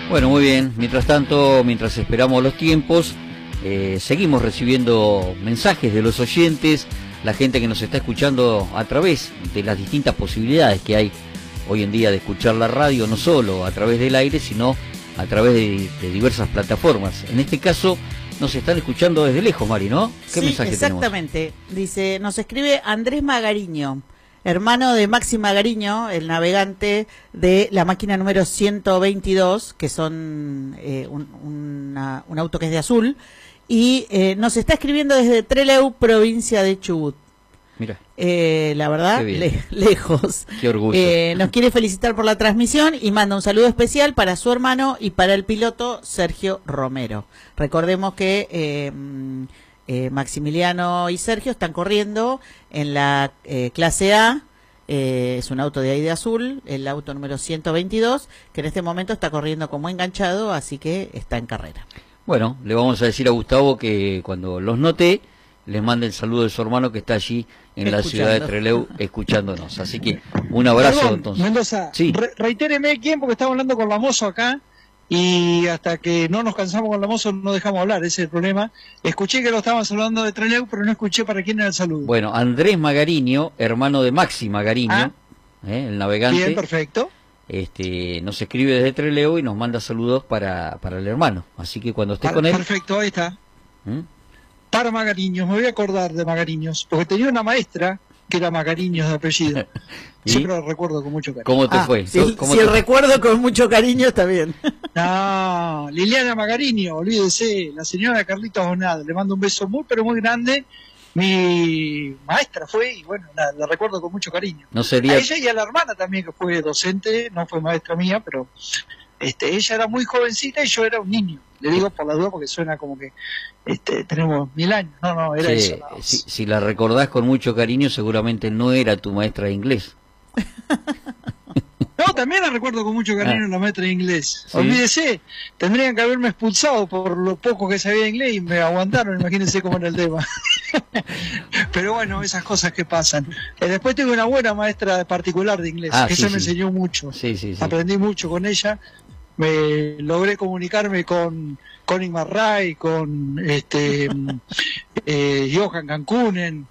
Bueno, muy bien. Mientras tanto, mientras esperamos los tiempos, seguimos recibiendo mensajes de los oyentes, la gente que nos está escuchando a través de las distintas posibilidades que hay hoy en día de escuchar la radio, no solo a través del aire, sino a través de diversas plataformas. En este caso, nos están escuchando desde lejos, Mari, ¿no? ¿Qué mensaje exactamente. Dice, nos escribe Andrés Magariño, hermano de Maxi Magariño, el navegante de la máquina número 122, que son un auto que es de azul, y nos está escribiendo desde Trelew, provincia de Chubut. Mira. La verdad, lejos. Qué orgullo. Nos quiere felicitar por la transmisión y manda un saludo especial para su hermano y para el piloto Sergio Romero. Recordemos que Maximiliano y Sergio están corriendo en la clase A, es un auto de ahí de azul, el auto número 122, que en este momento está corriendo como enganchado, así que está en carrera. Bueno, le vamos a decir a Gustavo que cuando los note, les mande el saludo de su hermano que está allí en la ciudad de Trelew escuchándonos. Así que un abrazo. Perdón, entonces. Mendoza, sí. Reitéreme quién, porque estaba hablando con la mozo acá y hasta que no nos cansamos con la mozo no dejamos hablar, ese es el problema. Escuché que lo estaban saludando de Trelew, pero no escuché para quién era el saludo. Bueno, Andrés Magariño, hermano de Maxi Magariño, el navegante. Bien, perfecto. Nos escribe desde Trelew y nos manda saludos para el hermano. Así que cuando esté con él... Perfecto, ahí está. Para Magariños, me voy a acordar de Magariños, porque tenía una maestra que era Magariños de apellido. Siempre lo recuerdo con mucho cariño. ¿Cómo te fue? Si el recuerdo con mucho cariño está bien. No, Liliana Magariño, olvídese, la señora Carlitos Donado, le mando un beso muy pero muy grande. Mi maestra fue, y bueno, la recuerdo con mucho cariño. No sería... A ella y a la hermana también, que fue docente, no fue maestra mía, pero ella era muy jovencita y yo era un niño. Le digo por la duda porque suena como que tenemos 1000 años. No, era eso. No. Si la recordás con mucho cariño, seguramente no era tu maestra de inglés. No, también la recuerdo con mucho cariño la maestra de inglés. ¿Sí? Olvídese, tendrían que haberme expulsado por lo poco que sabía de inglés y me aguantaron, imagínense cómo era el tema. Pero bueno, esas cosas que pasan. Después tuve una buena maestra particular de inglés, ella me enseñó mucho. Aprendí mucho con ella. Me logré comunicarme con Ingmar Ray, con Johan Cancunen,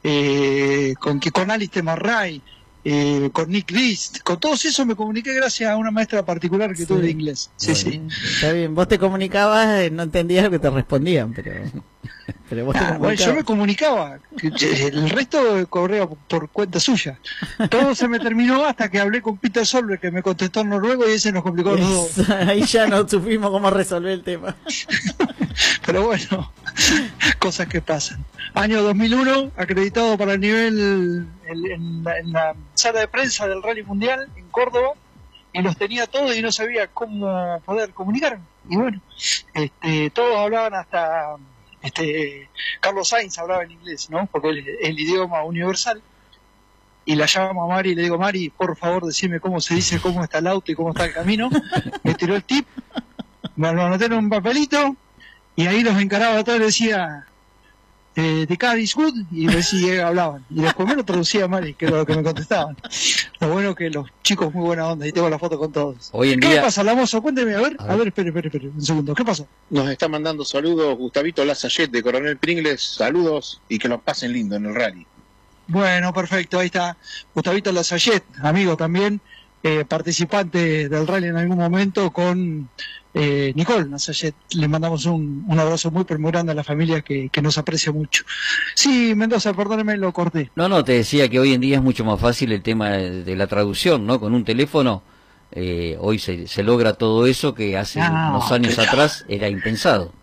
con Alistair Marray, con Nick List, con todos esos me comuniqué gracias a una maestra particular que tuve de inglés. Está bien, vos te comunicabas, no entendías lo que te respondían, pero vos te comunicabas. Bueno, yo me comunicaba, el resto corría por cuenta suya. Todo se me terminó hasta que hablé con Peter Solberg, que me contestó en noruego y ese nos complicó los dos. Ahí ya no supimos cómo resolver el tema. Pero bueno, cosas que pasan. Año 2001, acreditado para el nivel en la sala de prensa del Rally Mundial en Córdoba, y los tenía todos y no sabía cómo poder comunicarme. Y bueno, todos hablaban, hasta Carlos Sainz hablaba en inglés, ¿no? Porque es el idioma universal. Y la llamo a Mari y le digo, Mari, por favor, decime cómo se dice, cómo está el auto y cómo está el camino. Me tiró el tip, me lo anoté en un papelito y ahí los encaraba atrás y le decía... the car is good, y decía, hablaban y después me lo traducía a Mari, que era lo que me contestaban. Lo bueno que los chicos muy buena onda, y tengo la foto con todos. Hoy en ¿Qué día... pasa, Lamoso? Cuénteme, a ver, espere, un segundo, ¿qué pasó? Nos está mandando saludos Gustavito Lazayet de Coronel Pringles, saludos y que los pasen lindo en el rally. Bueno, perfecto, ahí está Gustavito Lazayet, amigo también, participante del rally en algún momento con Nicole Lazayet. Le mandamos un abrazo muy grande a la familia que nos aprecia mucho. Sí, Mendoza, perdóneme, lo corté. No, te decía que hoy en día es mucho más fácil el tema de la traducción, ¿no? Con un teléfono hoy se logra todo eso que hace unos años atrás era impensado.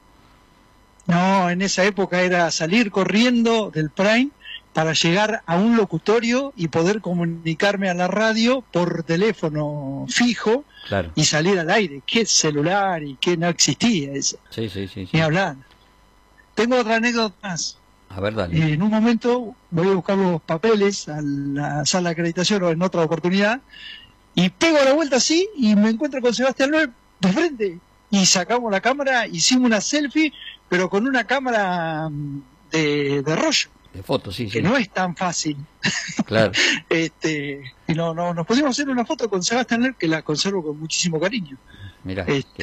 No, en esa época era salir corriendo del Prime para llegar a un locutorio y poder comunicarme a la radio por teléfono fijo, claro, y salir al aire. ¿Qué celular y qué no existía eso? Sí. Ni hablar. Tengo otra anécdota más. A ver, dale. En un momento voy a buscar los papeles a la sala de acreditación o en otra oportunidad y pego la vuelta así y me encuentro con Sebastián Loeb de frente y sacamos la cámara, hicimos una selfie, pero con una cámara de rollo. De fotos, sí. Que no es tan fácil. Claro. Y nos pudimos hacer una foto con Sebastián Loeb que la conservo con muchísimo cariño. Mirá.